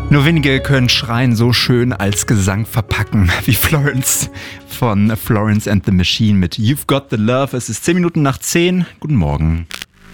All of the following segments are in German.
Nur wenige können Schreien so schön als Gesang verpacken wie Florence von Florence and the Machine mit You've Got the Love. Es ist 10 Minuten nach 10. Guten Morgen.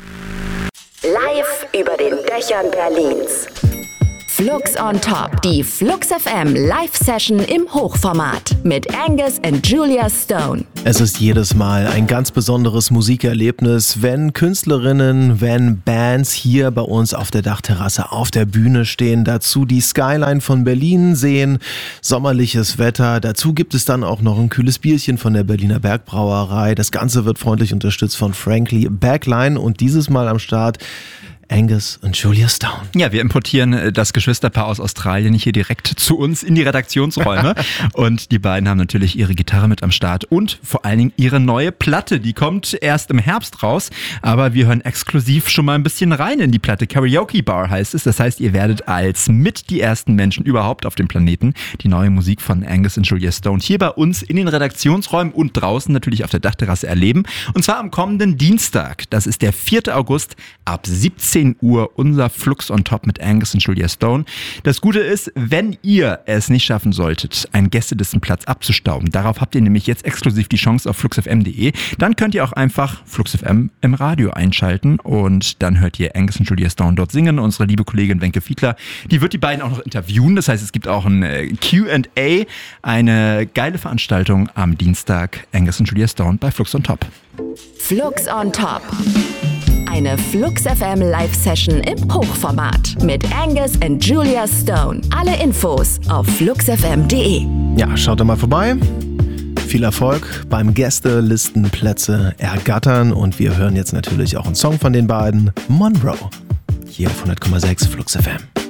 Live über den Dächern Berlins. Flux on Top, die Flux FM Live-Session im Hochformat mit Angus und Julia Stone. Es ist jedes Mal ein ganz besonderes Musikerlebnis, wenn Künstlerinnen, wenn Bands hier bei uns auf der Dachterrasse auf der Bühne stehen, dazu die Skyline von Berlin sehen, sommerliches Wetter, dazu gibt es dann auch noch ein kühles Bierchen von der Berliner Bergbrauerei. Das Ganze wird freundlich unterstützt von Frankly Backline und dieses Mal am Start Angus und Julia Stone. Ja, wir importieren das Geschwisterpaar aus Australien hier direkt zu uns in die Redaktionsräume. Und die beiden haben natürlich ihre Gitarre mit am Start und vor allen Dingen ihre neue Platte. Die kommt erst im Herbst raus, aber wir hören exklusiv schon mal ein bisschen rein in die Platte. Karaoke Bar heißt es. Das heißt, ihr werdet als mit die ersten Menschen überhaupt auf dem Planeten die neue Musik von Angus und Julia Stone hier bei uns in den Redaktionsräumen und draußen natürlich auf der Dachterrasse erleben. Und zwar am kommenden Dienstag. Das ist der 4. August ab 17 Uhr unser Flux on Top mit Angus und Julia Stone. Das Gute ist, wenn ihr es nicht schaffen solltet, einen Gästelistenplatz abzustauben, darauf habt ihr nämlich jetzt exklusiv die Chance auf fluxfm.de, dann könnt ihr auch einfach Flux FM im Radio einschalten und dann hört ihr Angus und Julia Stone dort singen. Unsere liebe Kollegin Wenke Fiedler, die wird die beiden auch noch interviewen. Das heißt, es gibt auch ein Q&A, eine geile Veranstaltung am Dienstag. Angus und Julia Stone bei Flux on Top. Flux on Top. Eine Flux FM Live-Session im Hochformat mit Angus und Julia Stone. Alle Infos auf fluxfm.de. Ja, schaut da mal vorbei. Viel Erfolg beim Gästelistenplätze ergattern und wir hören jetzt natürlich auch einen Song von den beiden, Monroe, hier auf 100,6 Flux FM.